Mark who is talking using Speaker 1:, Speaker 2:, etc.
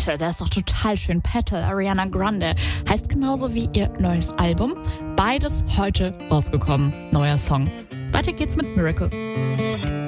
Speaker 1: Petal, der ist doch total schön. Petal, Ariana Grande. Heißt genauso wie ihr neues Album. Beides heute rausgekommen. Neuer Song. Weiter geht's mit Miracle.